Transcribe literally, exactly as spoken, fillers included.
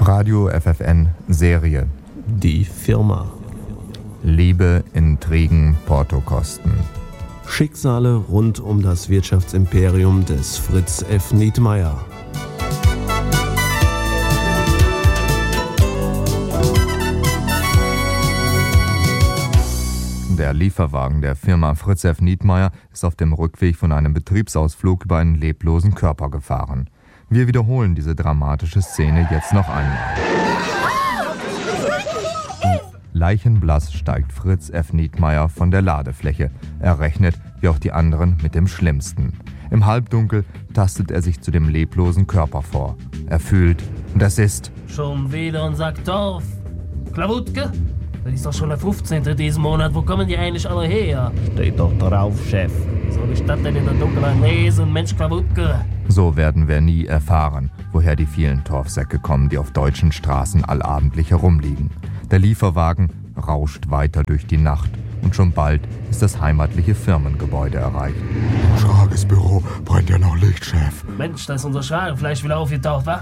Radio F F N Serie. Die Firma. Liebe, Intrigen, Portokosten. Schicksale rund um das Wirtschaftsimperium des Fritz F. Nietmeyer. Der Lieferwagen der Firma Fritz F. Nietmeyer ist auf dem Rückweg von einem Betriebsausflug über einen leblosen Körper gefahren. Wir wiederholen diese dramatische Szene jetzt noch einmal. Leichenblass steigt Fritz F. Nietmeyer von der Ladefläche. Er rechnet, wie auch die anderen, mit dem Schlimmsten. Im Halbdunkel tastet er sich zu dem leblosen Körper vor. Er fühlt, und es ist... Schon wieder ein Sack Torf. Klawutke? Das ist doch schon der fünfzehnte diesen Monat. Wo kommen die eigentlich alle her? Steht doch drauf, Chef. Soll ich das denn in der Dunkelheit lesen, Mensch Klawutke? So werden wir nie erfahren, woher die vielen Torfsäcke kommen, die auf deutschen Straßen allabendlich herumliegen. Der Lieferwagen rauscht weiter durch die Nacht und schon bald ist das heimatliche Firmengebäude erreicht. Im Schragesbüro brennt ja noch Licht, Chef. Mensch, da ist unser Schwager vielleicht wieder aufgetaucht, wa?